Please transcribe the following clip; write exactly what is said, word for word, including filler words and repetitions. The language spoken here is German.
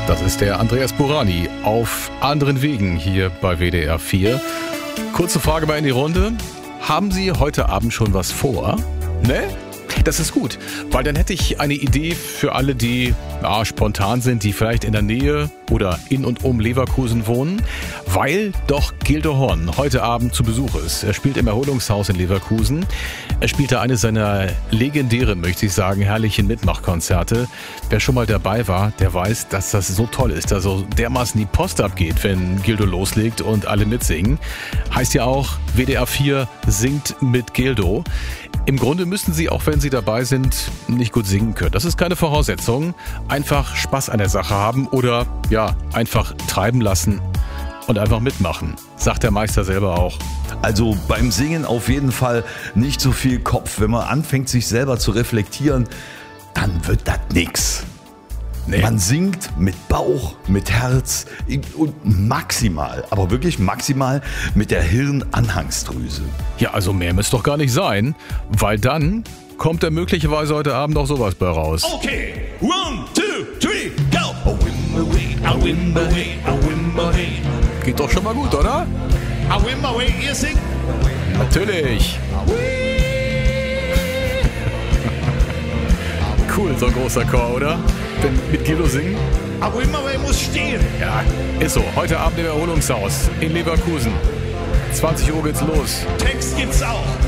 Das ist der Andreas Burani auf anderen Wegen hier bei W D R vier. Kurze Frage mal in die Runde. Haben Sie heute Abend schon was vor? Ne? Das ist gut, weil dann hätte ich eine Idee für alle, die ja, spontan sind, die vielleicht in der Nähe oder in und um Leverkusen wohnen, weil doch Gildo Horn heute Abend zu Besuch ist. Er spielt im Erholungshaus in Leverkusen. Er spielte eines seiner legendären, möchte ich sagen, herrlichen Mitmachkonzerte. Wer schon mal dabei war, der weiß, dass das so toll ist, dass so dermaßen die Post abgeht, wenn Gildo loslegt und alle mitsingen. Heißt ja auch, W D R vier singt mit Gildo. Im Grunde müssten Sie, auch wenn Sie dabei sind, nicht gut singen können. Das ist keine Voraussetzung. Einfach Spaß an der Sache haben oder ja, einfach treiben lassen und einfach mitmachen, sagt der Meister selber auch. Also beim Singen auf jeden Fall nicht so viel Kopf. Wenn man anfängt, sich selber zu reflektieren, dann wird das nix. Nee. Man singt mit Bauch, mit Herz und maximal, aber wirklich maximal mit der Hirnanhangsdrüse. Ja, also mehr müsste doch gar nicht sein, weil dann kommt da möglicherweise heute Abend auch sowas bei raus. Okay, one, two, three, go! A wimble, a wimble, a wimble. Geht doch schon mal gut, oder? A wimble, ihr singt? Natürlich. Cool, so ein großer Chor, oder? Wenn mit Gildo singen. A wimble muss stehen. Ja, ist so. Heute Abend im Erholungshaus in Leverkusen. zwanzig Uhr geht's los. Text gibt's auch.